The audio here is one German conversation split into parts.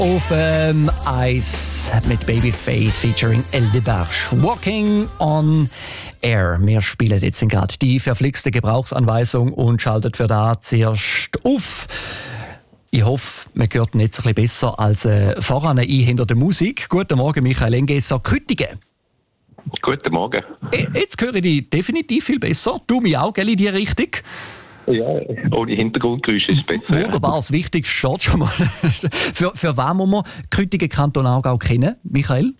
auf Eis mit Babyface featuring El Debarge. Walking on Air. Wir spielen jetzt gerade die verflixte Gebrauchsanweisung und schaltet für da zuerst auf. Ich hoffe, man hört ihn jetzt ein bisschen besser als voran hinter der Musik. Guten Morgen, Michael Engesser, Küttigen. Guten Morgen. Jetzt höre ich dich definitiv viel besser. Du mich auch, gell, in die Richtung? Ja, ohne Hintergrundgeräusche ist es besser. Wunderbar, das Wichtigste steht schon mal. für wen muss man Küttigen Kanton Aargau kennen, Michael?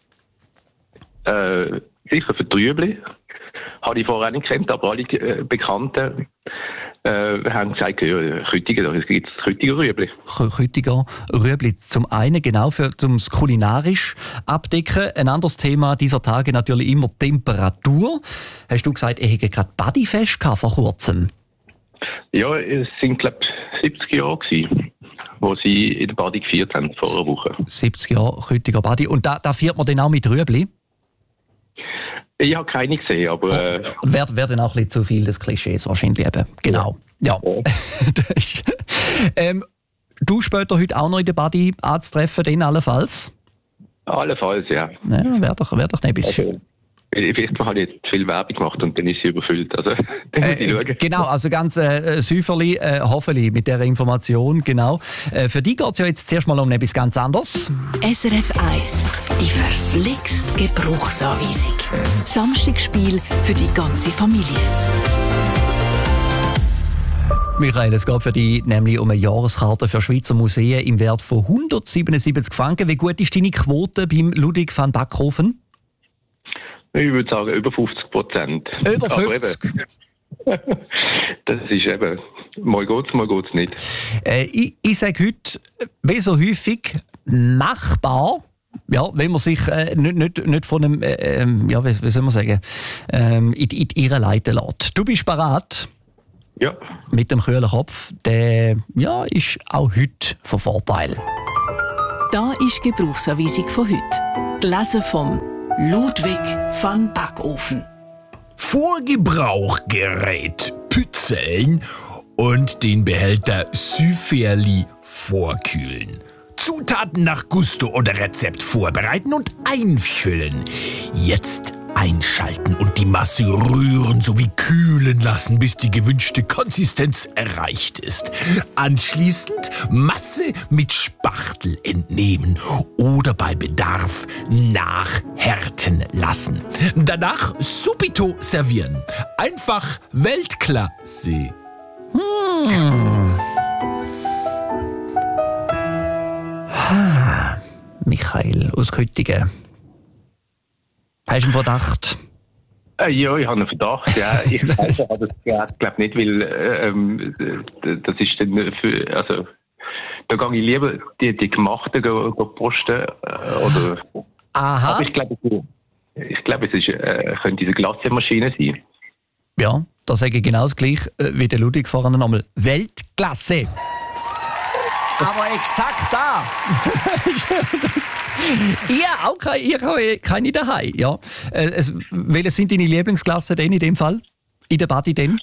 Sicher für Trübli. Habe ich vorher auch nicht gekannt, aber alle Bekannten haben gesagt, ja, Küttigen, da gibt es Küttiger Rüebli. Küttiger Rüebli. Zum einen genau zum kulinarisch abdecken. Ein anderes Thema dieser Tage natürlich immer Temperatur. Hast du gesagt, ich hätte gerade Bodyfest vor kurzem? Ja, es sind, glaube ich, 70 Jahre gewesen, wo sie in der Badi gefeiert haben, vor einer Woche. 70 Jahre Küttiger Badi. Und da feiert man dann auch mit Rüebli? Ich habe keine gesehen, aber... Wäre dann auch ein bisschen zu viel des Klischees wahrscheinlich eben. Genau. Ja. Du später heute auch noch in der Badi anzutreffen, den allenfalls? Allenfalls, ja. Ja, wäre doch nicht bis schön. Ich weiß, man hat jetzt viel Werbung gemacht und dann ist sie überfüllt. Also, dann muss ich schauen. Genau, also ganz säuferli, hoffentlich mit dieser Information, genau. Für dich geht es ja jetzt zuerst mal um etwas ganz anderes. SRF 1, die verflixt Gebrauchsanweisung. Samstagsspiel für die ganze Familie. Michael, es geht für dich nämlich um eine Jahreskarte für Schweizer Museen im Wert von 177 Franken. Wie gut ist deine Quote beim Ludwig van Backhofen? Ich würde sagen, über 50%. Über 50%? Das ist eben, mal geht's nicht. Ich sage heute, wie so häufig, machbar, ja, wenn man sich nicht von einem, wie soll man sagen, in die Irre leiten lässt. Du bist bereit? Ja. Mit dem kühlen Kopf, der ist auch heute von Vorteil. Da ist die Gebrauchsanweisung von heute. Gelesen vom Ludwig van Backofen. Vorgebrauchgerät pützeln und den Behälter Süferli vorkühlen. Zutaten nach Gusto oder Rezept vorbereiten und einfüllen. Jetzt einschalten und die Masse rühren sowie kühlen lassen, bis die gewünschte Konsistenz erreicht ist. Anschließend Masse mit Spachtel entnehmen oder bei Bedarf nachhärten lassen. Danach subito servieren. Einfach Weltklasse. Michael aus Küttigen. Hast du einen Verdacht? Ja, ich habe einen Verdacht. Ja. Ich weiß aber das glaube nicht, weil das ist dann für, also da gehe ich lieber die gemachten posten oder. Aha. Aber ich glaube, es ist, könnte diese Glacemaschine sein. Ja, da sage ich genau das Gleiche wie der Ludwig vorhin nochmal. Weltklasse. Aber exakt da. Ich auch keine daheim. Ja. Welche sind deine Lieblingsklassen denn in dem Fall? In der Badi denn?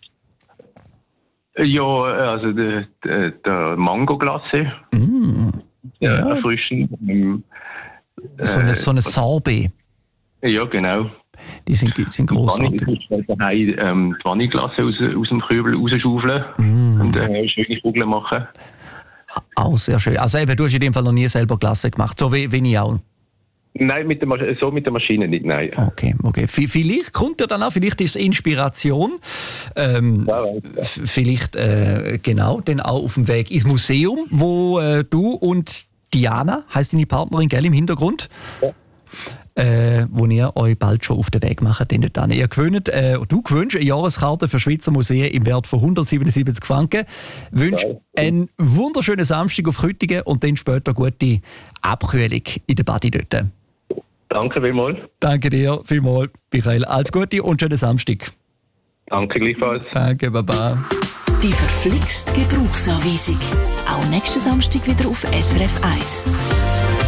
Ja, also der Mango-Glasse. Ja. Erfrischend. So eine Sorbet. Ja, genau. Die sind großartig. Ich die Vanilleglasse aus dem Kübel rausschaufeln und schöne Kugeln machen. Auch sehr schön. Also eben, du hast in dem Fall noch nie selber Glasse gemacht, so wie ich auch. Nein, mit der Maschine nicht, nein. Okay. Vielleicht kommt ja dann auch, vielleicht ist es Inspiration. Vielleicht genau, dann auch auf dem Weg ins Museum, wo du und Diana, heisst deine Partnerin, gell, im Hintergrund? Ja. Wo ihr euch bald schon auf den Weg macht. Du gewöhnt eine Jahreskarte für Schweizer Museen im Wert von 177 Franken. Wünsch einen wunderschönen Samstag auf Küttigen und dann später gute Abkühlung in der Badi dort. Danke vielmals. Danke dir vielmals, Michael. Alles Gute und schönen Samstag. Danke gleichfalls. Danke, Baba. Die verflixt Gebrauchsanweisung. Auch nächsten Samstag wieder auf SRF 1.